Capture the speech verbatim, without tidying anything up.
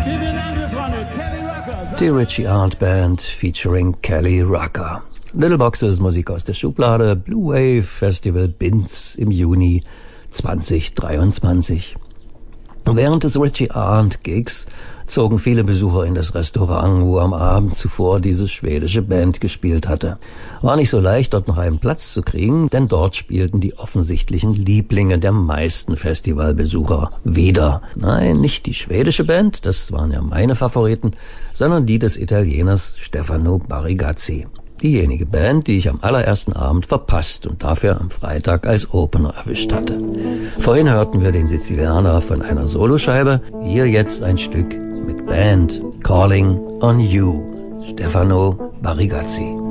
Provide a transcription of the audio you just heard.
Die Richie Arndt Band featuring Kelly Rucker. Little Boxes, Musik aus der Schublade, Blue Wave Festival Binz im Juni zwanzig dreiundzwanzig. Während des Richie Arndt Gigs zogen viele Besucher in das Restaurant, wo am Abend zuvor diese schwedische Band gespielt hatte. War nicht so leicht, dort noch einen Platz zu kriegen, denn dort spielten die offensichtlichen Lieblinge der meisten Festivalbesucher wieder. Nein, nicht die schwedische Band, das waren ja meine Favoriten, sondern die des Italieners Stefano Barigazzi. Diejenige Band, die ich am allerersten Abend verpasst und dafür am Freitag als Opener erwischt hatte. Vorhin hörten wir den Sizilianer von einer Soloscheibe, hier jetzt ein Stück mit Band, Calling on You, Stefano Barigazzi.